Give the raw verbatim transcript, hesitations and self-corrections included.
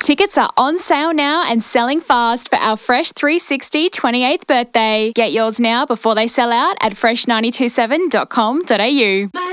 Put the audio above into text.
Tickets are on sale now and selling fast for our Fresh three sixty twenty-eighth birthday. Get yours now before they sell out at fresh nine two seven dot com dot a u.